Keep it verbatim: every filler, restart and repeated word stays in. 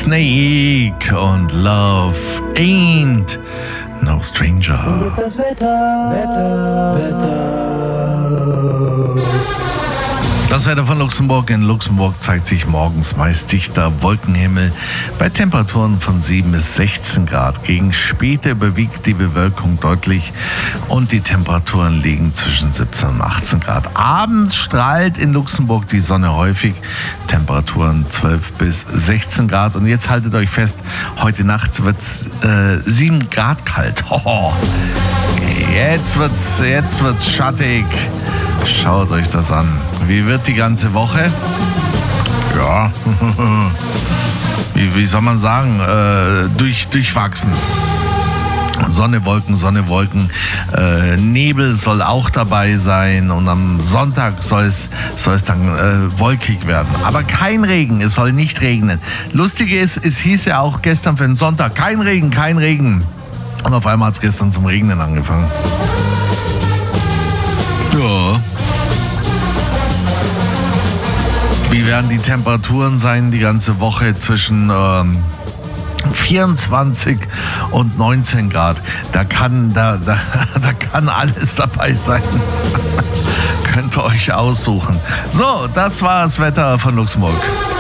Snake und Love Ain't No Stranger. Und jetzt das Wetter, Wetter, Wetter. Das Wetter von Luxemburg. In Luxemburg zeigt sich morgens meist dichter Wolkenhimmel bei Temperaturen von sieben bis sechzehn Grad. Gegen später überwiegt die Bewölkung deutlich und die Temperaturen liegen zwischen siebzehn und achtzehn Grad. Abends strahlt in Luxemburg die Sonne häufig. Temperaturen zwölf bis sechzehn Grad. Und jetzt haltet euch fest, heute Nacht wird es äh, sieben Grad kalt. Hoho. Jetzt wird's, jetzt wird's schattig. Schaut euch das an. Wie wird die ganze Woche? Ja, wie, wie soll man sagen, äh, durch, durchwachsen. Sonne, Wolken, Sonne, Wolken. Äh, Nebel soll auch dabei sein und am Sonntag soll es, soll es dann äh, wolkig werden. Aber kein Regen, es soll nicht regnen. Lustige ist, es hieß ja auch gestern für den Sonntag, kein Regen, kein Regen. Und auf einmal hat es gestern zum Regnen angefangen. Ja. Wie werden die Temperaturen sein die ganze Woche zwischen ähm, vierundzwanzig und neunzehn Grad? Da kann, da, da, da kann alles dabei sein. Könnt ihr euch aussuchen. So, das war das Wetter von Luxemburg.